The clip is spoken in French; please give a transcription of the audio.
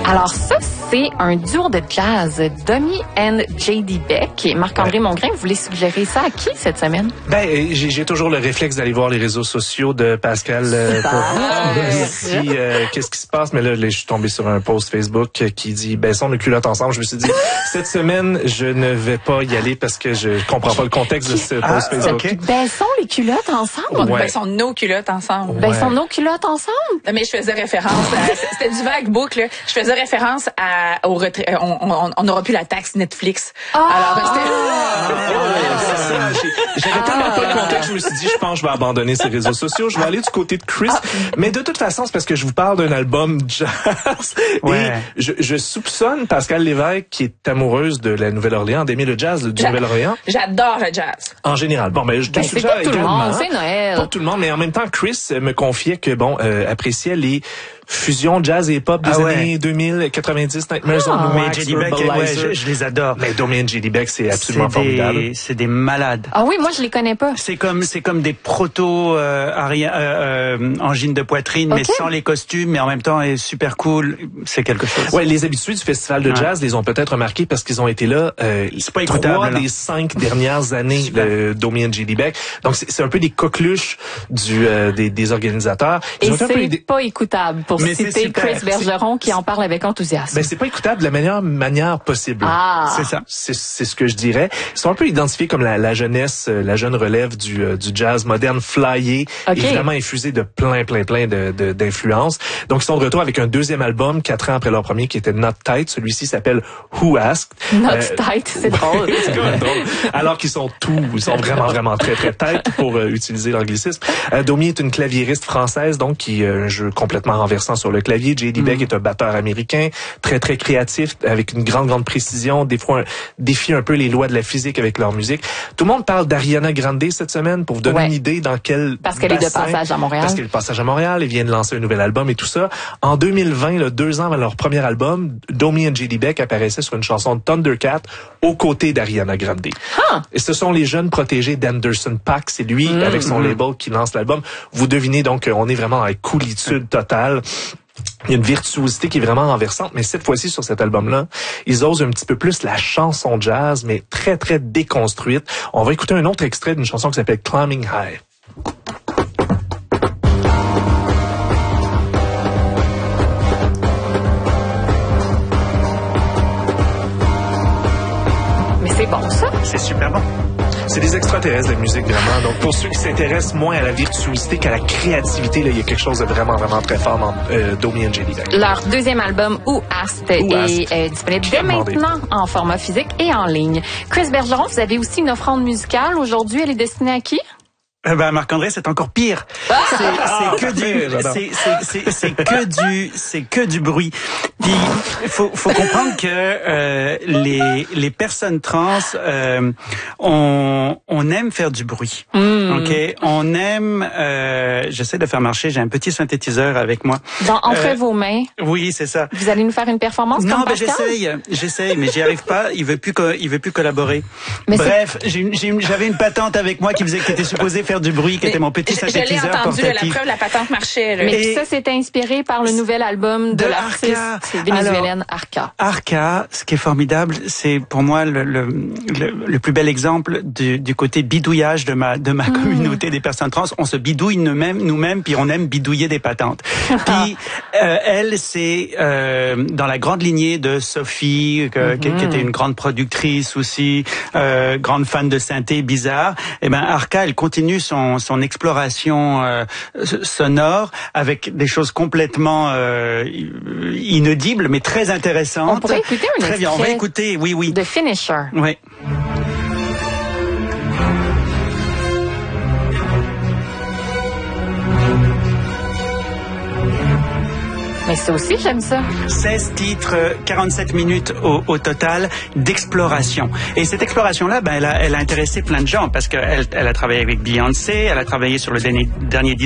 Alors ça, c'est un duo de jazz, Domi and J.D. Beck. Et Marc-André Mongrain, vous voulez suggérer ça à qui cette semaine? J'ai toujours le réflexe d'aller voir les réseaux sociaux de Pascal pour voir qu'est-ce qui se passe. Mais là, je suis tombé sur un post Facebook qui dit baissons nos culottes ensemble. Je me suis dit, cette semaine, je ne vais pas y aller parce que je comprends pas le contexte de ce post Facebook. Okay. Baissons les culottes ensemble? Ouais. Baissons nos culottes ensemble. Ouais. Baissons nos culottes ensemble? Mais je faisais référence c'était du vague boucle. Je faisais référence au retrait. On n'aura plus la taxe Netflix. Alors, j'avais tellement pas le contexte, je me suis dit, je pense que je vais abandonner ces réseaux sociaux. Je vais aller du côté de Chris. Mais de toute façon, c'est parce que je vous parle d'un album jazz. Ouais. Et je soupçonne Pascal Lévesque, qui est amoureuse de la Nouvelle-Orléans, d'aimer le jazz du Nouvelle-Orléans. J'adore le jazz. En général. Bon, je te c'est pas tout le monde, c'est Noël. Pas tout le monde, mais en même temps, Chris me confiait que, appréciait les fusion jazz et hip-hop des années 2000, 90, Nightmares on Mais J.D. Beck, je les adore. Mais Domi and J.D. Beck, c'est absolument formidable. C'est des malades. Ah oui, moi je les connais pas. C'est comme des proto angines de poitrine, mais sans les costumes, mais en même temps est super cool. C'est quelque chose. Ouais, les habitués du festival de jazz les ont peut-être remarqués parce qu'ils ont été là. C'est pas écoutable. 3 des 5 dernières années de Domi and J.D. Beck. Donc c'est un peu des coqueluches des organisateurs. Et c'est pas écoutable pour citer Chris Bergeron qui en parle avec enthousiasme. C'est pas écoutable de la meilleure manière possible. C'est ça. C'est ce que je dirais. Ils sont un peu identifiés comme la jeunesse, la jeune relève du jazz moderne flyé, évidemment infusé de plein d'influences. Donc ils sont de retour avec un deuxième album 4 ans après leur premier qui était Not Tight. Celui-ci s'appelle Who Asked. Not Tight, c'est drôle. C'est quand même drôle. Alors qu'ils sont vraiment très tight pour utiliser l'anglicisme. Domi est une claviériste française donc qui a un jeu complètement renversant sur le clavier. J.D. Beck est un batteur américain, très créatif, avec une grande précision, des fois défie un peu les lois de la physique avec leur musique. Tout le monde parle d'Ariana Grande cette semaine pour vous donner une idée dans quel Parce qu'elle est de passage à Montréal. Parce qu'elle est de passage à Montréal, elle vient de lancer un nouvel album et tout ça. En 2020, 2 ans avant leur premier album, Domi and J.D. Beck apparaissait sur une chanson de Thundercat aux côtés d'Ariana Grande. Et ce sont les jeunes protégés d'Anderson .Paak. C'est lui, avec son label, qui lance l'album. Vous devinez donc, on est vraiment à coolitude totale. Il y a une virtuosité qui est vraiment renversante, mais cette fois-ci, sur cet album-là, ils osent un petit peu plus la chanson jazz, mais très déconstruite. On va écouter un autre extrait d'une chanson qui s'appelle Climbing High. Mais c'est bon, ça? C'est super bon. C'est des extraterrestres de musique, vraiment. Donc, pour ceux qui s'intéressent moins à la virtuosité qu'à la créativité, là, il y a quelque chose de vraiment très fort dans Domi and J.D. Beck. Leur deuxième album, Who Asked, est disponible dès maintenant en format physique et en ligne. Chris Bergeron, vous avez aussi une offrande musicale. Aujourd'hui, elle est destinée à qui? Marc-André, c'est encore pire. C'est que du bruit. Puis faut comprendre que les personnes trans on aime faire du bruit. OK, on aime j'essaie de faire marcher, j'ai un petit synthétiseur avec moi. Entre vos mains. Oui, c'est ça. Vous allez nous faire une performance comme Pascal? j'essaye mais j'y arrive pas, il veut plus collaborer. Mais bref, j'avais une patente avec moi qui était supposée faire du bruit, qui était mon petit synthétiseur portatif. Je l'ai entendu, la preuve, la patente marchait. Là. Mais ça, c'est inspiré par le nouvel album de l'artiste vénézuélienne Arca. Arca, ce qui est formidable, c'est pour moi le plus bel exemple du côté bidouillage de ma communauté des personnes trans. On se bidouille nous-mêmes, puis on aime bidouiller des patentes. Puis elle, c'est dans la grande lignée de Sophie, qui était une grande productrice aussi, grande fan de synthé bizarre. Et Arca, elle continue son exploration sonore avec des choses complètement inaudibles mais très intéressantes. On pourrait écouter un Très bien, on va écouter, oui. The Finisher. Oui. Mais ça aussi, j'aime ça. 16 titres, 47 minutes au total d'exploration. Et cette exploration-là, elle a intéressé plein de gens parce qu'elle a travaillé avec Beyoncé, elle a travaillé sur le dernier